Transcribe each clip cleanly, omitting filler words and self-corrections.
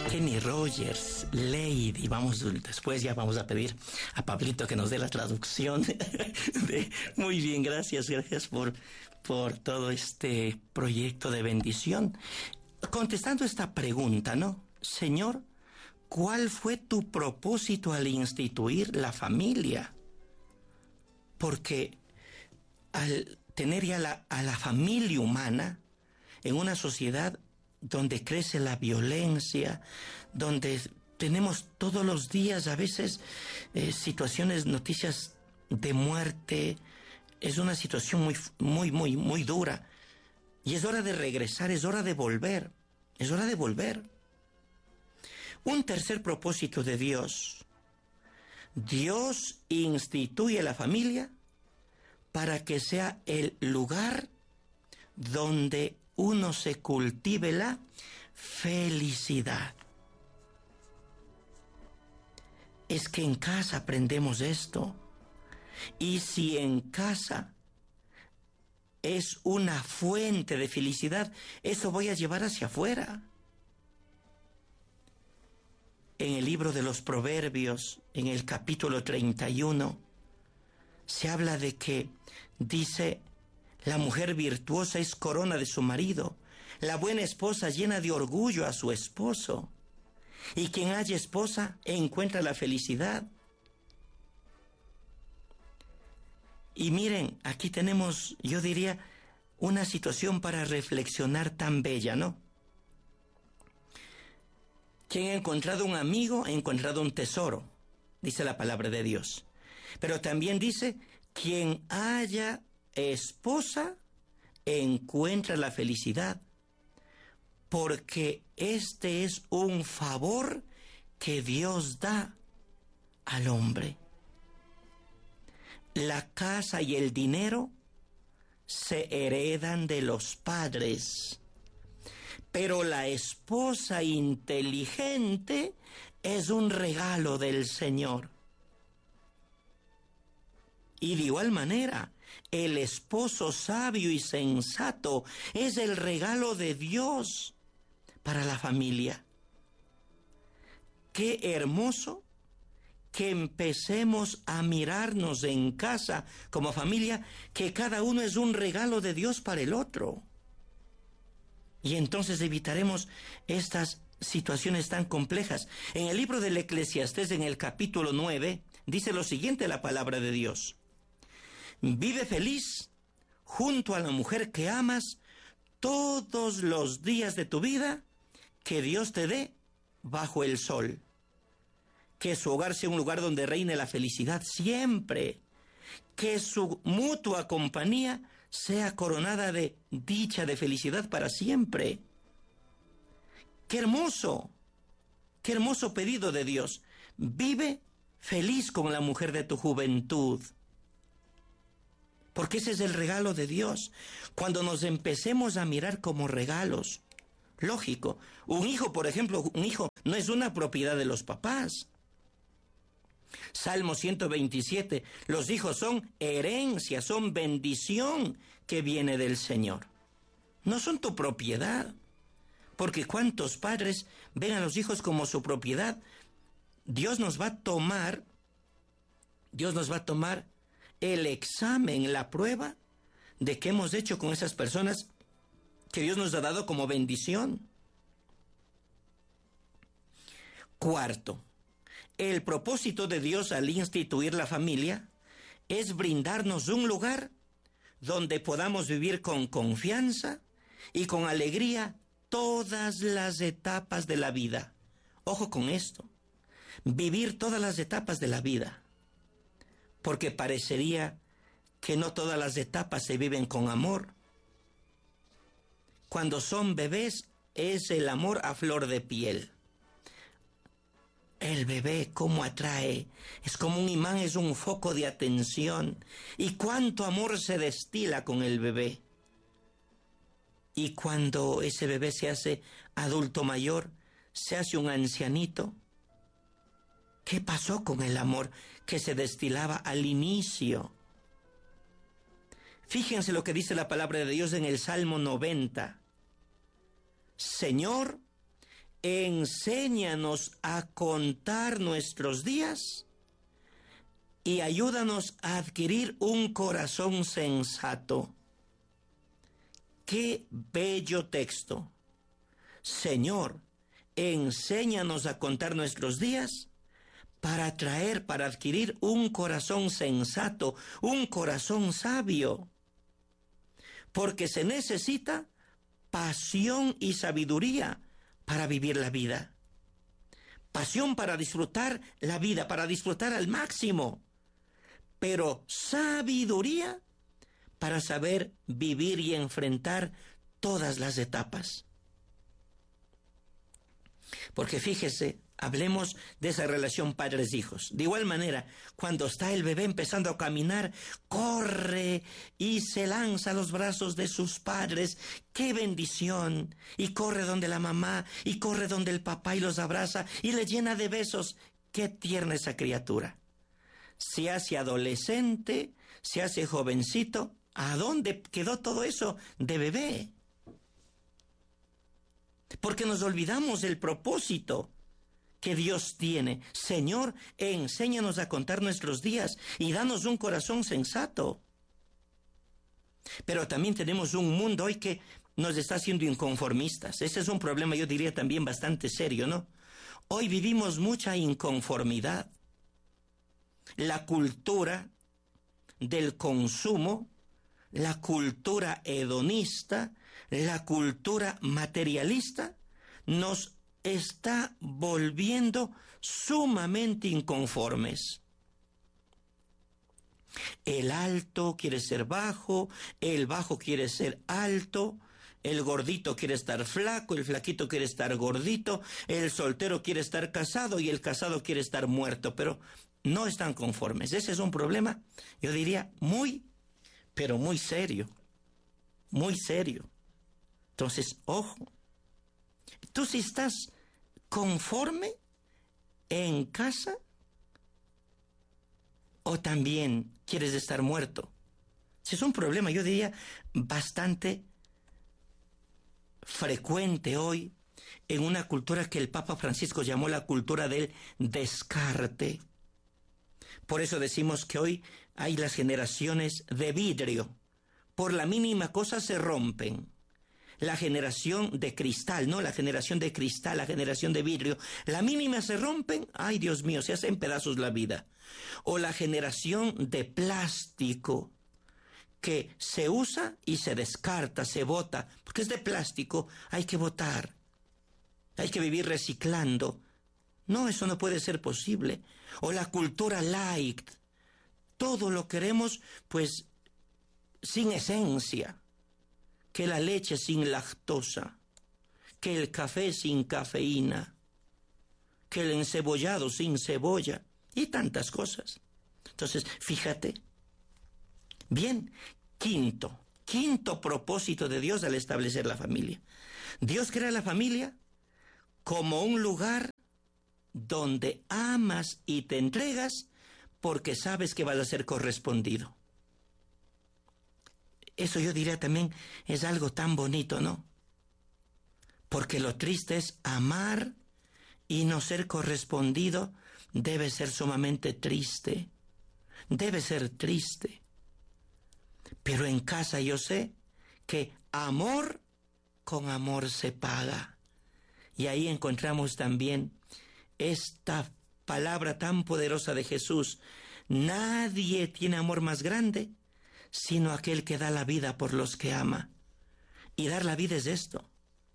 Kenny Rogers, Lady. Después ya vamos a pedir a Pablito que nos dé la traducción. Muy bien, gracias por todo este proyecto de bendición. Contestando esta pregunta, ¿no? Señor, ¿cuál fue tu propósito al instituir la familia? Porque al tener ya a la familia humana en una sociedad donde crece la violencia, donde tenemos todos los días a veces situaciones, noticias de muerte, es una situación muy dura. Y es hora de regresar, es hora de volver, es hora de volver. Un tercer propósito de Dios. Dios instituye la familia para que sea el lugar donde uno se cultive la felicidad. Es que en casa aprendemos esto. Y si en casa es una fuente de felicidad, eso voy a llevar hacia afuera. En el libro de los Proverbios, en el capítulo 31, se habla de que dice: la mujer virtuosa es corona de su marido, la buena esposa llena de orgullo a su esposo, y quien haya esposa encuentra la felicidad. Y miren, aquí tenemos, yo diría, una situación para reflexionar tan bella, ¿no? Quien ha encontrado un amigo, ha encontrado un tesoro, dice la palabra de Dios. Pero también dice: quien haya esposa encuentra la felicidad, porque este es un favor que Dios da al hombre. La casa y el dinero se heredan de los padres, pero la esposa inteligente es un regalo del Señor. Y de igual manera, el esposo sabio y sensato es el regalo de Dios para la familia. Qué hermoso que empecemos a mirarnos en casa como familia, que cada uno es un regalo de Dios para el otro. Y entonces evitaremos estas situaciones tan complejas. En el libro del Eclesiastés, en el capítulo 9, dice lo siguiente la palabra de Dios: vive feliz junto a la mujer que amas todos los días de tu vida que Dios te dé bajo el sol. Que su hogar sea un lugar donde reine la felicidad siempre. Que su mutua compañía sea coronada de dicha, de felicidad para siempre. ¡Qué hermoso! ¡Qué hermoso pedido de Dios! Vive feliz con la mujer de tu juventud. Porque ese es el regalo de Dios. Cuando nos empecemos a mirar como regalos, lógico, un hijo, por ejemplo, un hijo no es una propiedad de los papás. Salmo 127, los hijos son herencia, son bendición que viene del Señor. No son tu propiedad, porque cuántos padres ven a los hijos como su propiedad. Dios nos va a tomar el examen, la prueba de qué hemos hecho con esas personas que Dios nos ha dado como bendición. Cuarto, el propósito de Dios al instituir la familia es brindarnos un lugar donde podamos vivir con confianza y con alegría todas las etapas de la vida. Ojo con esto, vivir todas las etapas de la vida, porque parecería que no todas las etapas se viven con amor. Cuando son bebés es el amor a flor de piel. El bebé, cómo atrae, es como un imán, es un foco de atención. Y cuánto amor se destila con el bebé. Y cuando ese bebé se hace adulto mayor, se hace un ancianito, ¿qué pasó con el amor que se destilaba al inicio? Fíjense lo que dice la palabra de Dios en el Salmo 90. Señor, enséñanos a contar nuestros días y ayúdanos a adquirir un corazón sensato. ¡Qué bello texto! Señor, enséñanos a contar nuestros días para adquirir un corazón sensato, un corazón sabio. Porque se necesita pasión y sabiduría para vivir la vida. Pasión para disfrutar la vida, para disfrutar al máximo. Pero sabiduría para saber vivir y enfrentar todas las etapas. Porque fíjese, hablemos de esa relación padres-hijos. De igual manera, cuando está el bebé empezando a caminar, corre y se lanza a los brazos de sus padres. ¡Qué bendición! Y corre donde la mamá, y corre donde el papá y los abraza y le llena de besos. ¡Qué tierna esa criatura! Se hace adolescente, se hace jovencito. ¿A dónde quedó todo eso de bebé? Porque nos olvidamos del propósito que Dios tiene. Señor, enséñanos a contar nuestros días y danos un corazón sensato. Pero también tenemos un mundo hoy que nos está haciendo inconformistas. Ese es un problema, yo diría, también bastante serio, ¿no? Hoy vivimos mucha inconformidad. La cultura del consumo, la cultura hedonista, la cultura materialista, nos está volviendo sumamente inconformes. El alto quiere ser bajo, el bajo quiere ser alto, el gordito quiere estar flaco, el flaquito quiere estar gordito, el soltero quiere estar casado y el casado quiere estar muerto, pero no están conformes. Ese es un problema, yo diría, pero muy serio, muy serio. Entonces, ojo, tú si estás conforme en casa o también quieres estar muerto. Es un problema, yo diría, bastante frecuente hoy en una cultura que el Papa Francisco llamó la cultura del descarte. Por eso decimos que hoy hay las generaciones de vidrio. Por la mínima cosa se rompen. La generación de cristal, ¿no? La generación de cristal, la generación de vidrio. La mínima se rompen, ay Dios mío, se hace en pedazos la vida. O la generación de plástico, que se usa y se descarta, se bota. Porque es de plástico, hay que botar. Hay que vivir reciclando. No, eso no puede ser posible. O la cultura light. Todo lo queremos, pues, sin esencia. Que la leche sin lactosa. Que el café sin cafeína. Que el encebollado sin cebolla. Y tantas cosas. Entonces, fíjate. Bien, quinto propósito de Dios al establecer la familia. Dios crea la familia como un lugar donde amas y te entregas porque sabes que vas a ser correspondido. Eso yo diría también es algo tan bonito, ¿no? Porque lo triste es amar y no ser correspondido. Debe ser sumamente triste. Debe ser triste. Pero en casa yo sé que amor con amor se paga. Y ahí encontramos también esta palabra tan poderosa de Jesús. Nadie tiene amor más grande sino aquel que da la vida por los que ama. Y dar la vida es esto.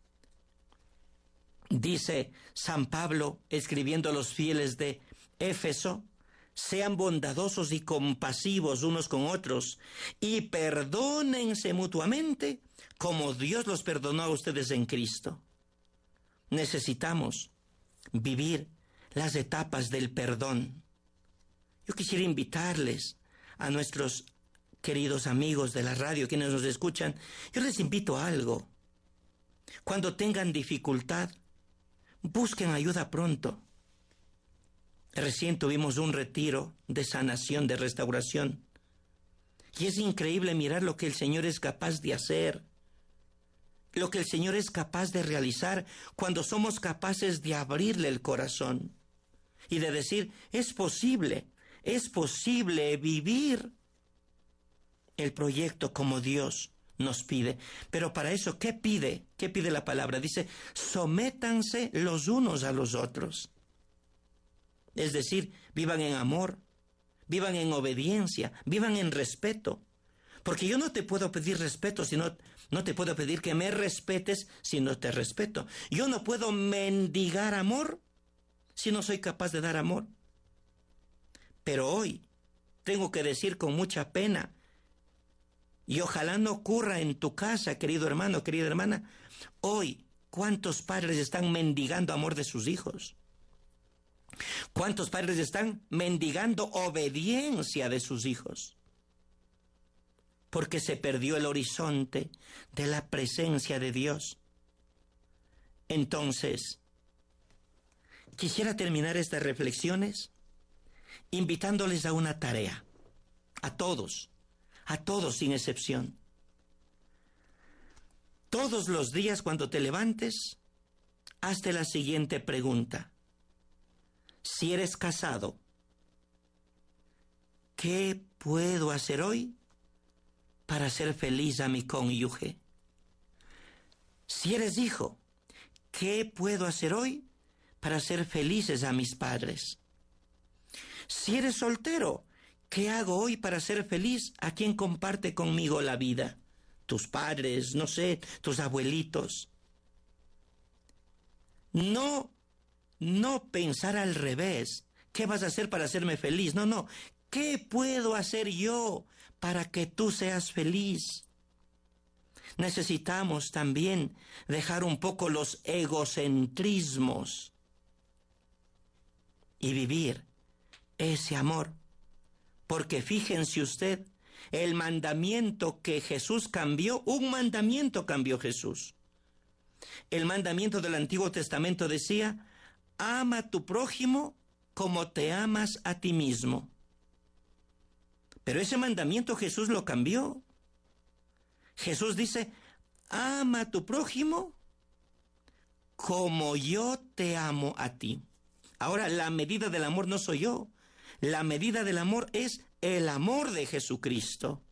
Dice San Pablo, escribiendo a los fieles de Éfeso, sean bondadosos y compasivos unos con otros y perdónense mutuamente como Dios los perdonó a ustedes en Cristo. Necesitamos vivir las etapas del perdón. Yo quisiera invitarles a nuestros queridos amigos de la radio, quienes nos escuchan, yo les invito a algo. Cuando tengan dificultad, busquen ayuda pronto. Recién tuvimos un retiro de sanación, de restauración. Y es increíble mirar lo que el Señor es capaz de hacer. lo que el Señor es capaz de realizar cuando somos capaces de abrirle el corazón y de decir, es posible vivir el proyecto como Dios nos pide. Pero para eso, ¿qué pide? ¿Qué pide la palabra? Dice, sométanse los unos a los otros. Es decir, vivan en amor, vivan en obediencia, vivan en respeto. Porque yo no te puedo pedir respeto si no te puedo pedir que me respetes si no te respeto. Yo no puedo mendigar amor si no soy capaz de dar amor. Pero hoy tengo que decir con mucha pena, y ojalá no ocurra en tu casa, querido hermano, querida hermana, hoy, ¿cuántos padres están mendigando amor de sus hijos? ¿Cuántos padres están mendigando obediencia de sus hijos? Porque se perdió el horizonte de la presencia de Dios. Entonces, quisiera terminar estas reflexiones invitándoles a una tarea, a todos sin excepción. Todos los días cuando te levantes, hazte la siguiente pregunta. Si eres casado, ¿qué puedo hacer hoy para hacer feliz a mi cónyuge? Si eres hijo, ¿qué puedo hacer hoy para hacer felices a mis padres? Si eres soltero, ¿qué hago hoy para ser feliz a quien comparte conmigo la vida? Tus padres, no sé, tus abuelitos. No pensar al revés. ¿Qué vas a hacer para hacerme feliz? No. ¿Qué puedo hacer yo para que tú seas feliz? Necesitamos también dejar un poco los egocentrismos y vivir ese amor. Porque fíjense usted, el mandamiento que Jesús cambió, un mandamiento cambió Jesús. El mandamiento del Antiguo Testamento decía, ama a tu prójimo como te amas a ti mismo. Pero ese mandamiento Jesús lo cambió. Jesús dice, ama a tu prójimo como yo te amo a ti. Ahora, la medida del amor no soy yo. La medida del amor es el amor de Jesucristo.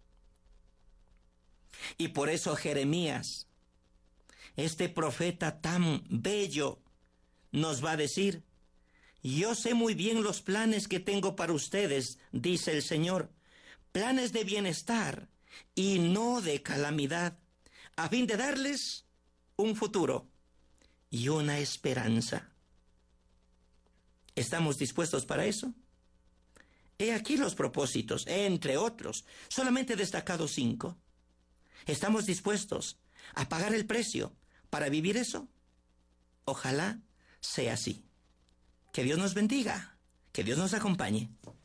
Y por eso Jeremías, este profeta tan bello, nos va a decir, yo sé muy bien los planes que tengo para ustedes, dice el Señor, planes de bienestar y no de calamidad, a fin de darles un futuro y una esperanza. ¿Estamos dispuestos para eso? He aquí los propósitos, entre otros, solamente he destacado 5. ¿Estamos dispuestos a pagar el precio para vivir eso? Ojalá sea así. Que Dios nos bendiga, que Dios nos acompañe.